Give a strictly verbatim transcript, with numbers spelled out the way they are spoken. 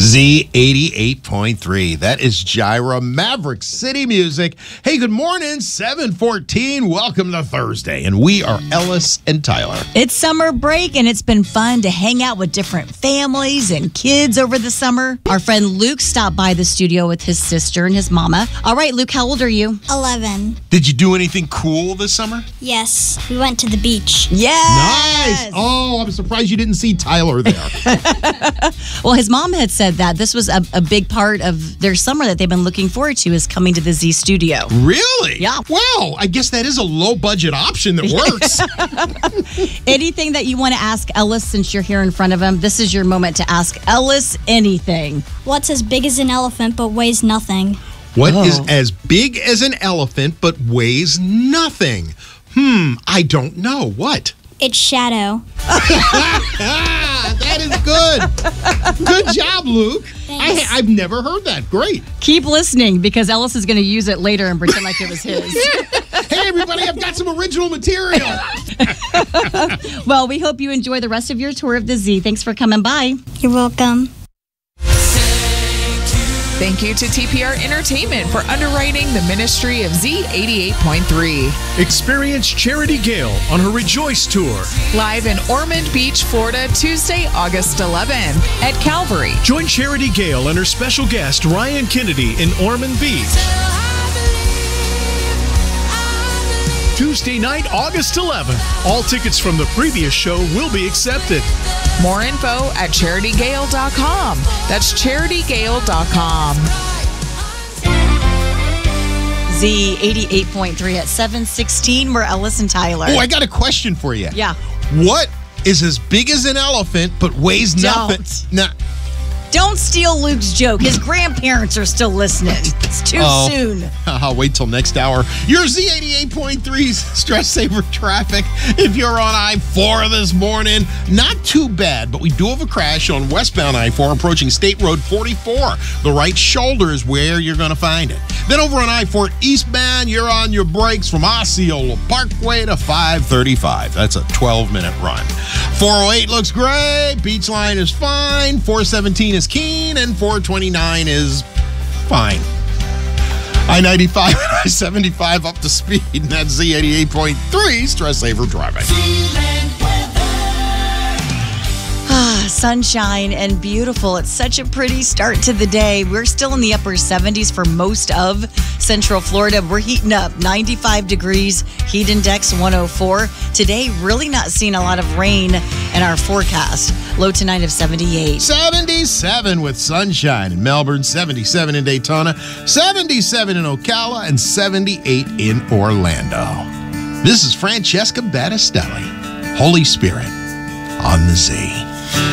Z eighty-eight point three. That is Gyra Maverick City Music. Hey, good morning, seven fourteen. Welcome to Thursday, and we are Ellis and Tyler. It's summer break, and it's been fun to hang out with different families and kids over the summer. Our friend Luke stopped by the studio with his sister and his mama. All right, Luke, how old are you? eleven. Did you do anything cool this summer? Yes, we went to the beach. Yes! Nice. Oh, I'm surprised you didn't see Tyler there. Well, his mom had said that this was a, a big part of their summer that they've been looking forward to, is coming to the Z studio. Really? Yeah. Well, I guess that is a low-budget option that works. Anything that you want to ask Ellis since you're here in front of him, this is your moment to ask Ellis anything. What's as big as an elephant but weighs nothing? What Oh. is as big as an elephant but weighs nothing? Hmm, I don't know. What? It's shadow. Ah, that is good. Good job, Luke. I, Thanks. I've never heard that. Great. Keep listening, because Ellis is going to use it later and pretend like it was his. Hey, everybody, I've got some original material. Well, we hope you enjoy the rest of your tour of the Z. Thanks for coming by. You're welcome. Thank you to T P R Entertainment for underwriting the ministry of Z eighty-eight point three. Experience Charity Gale on her Rejoice Tour. Live in Ormond Beach, Florida, Tuesday, August eleventh at Calvary. Join Charity Gale and her special guest, Ryan Kennedy, in Ormond Beach. Tuesday night, August eleventh. All tickets from the previous show will be accepted. More info at charity gale dot com. That's charity gale dot com. Z eighty-eight point three at seven sixteen. We're Ellis and Tyler. Oh, I got a question for you. Yeah. What is as big as an elephant but weighs nothing? Don't. No. Don't steal Luke's joke. His grandparents are still listening. It's too Oh. soon. I'll wait till next hour. Your Z eighty-eight point three's Stress Saver Traffic. If you're on I four this morning, not too bad, but we do have a crash on westbound I four approaching State Road forty-four. The right shoulder is where you're going to find it. Then over on I four eastbound, you're on your brakes from Osceola Parkway to five thirty-five. That's a twelve-minute run. four oh eight looks great. Beach Line is fine. four seventeen is keen, and four twenty-nine is fine. I ninety-five and I seventy-five up to speed, and that's Z eighty-eight point three Stress Saver Driving. Ah, sunshine and beautiful. It's such a pretty start to the day. We're still in the upper seventies for most of Central Florida. We're heating up. ninety-five degrees, heat index one oh four. Today, really not seeing a lot of rain in our forecast. Low tonight of seventy-eight. seventy-seven with sunshine in Melbourne, seventy-seven in Daytona, seventy-seven in Ocala, and seventy-eight in Orlando. This is Francesca Battistelli, Holy Spirit on the Z.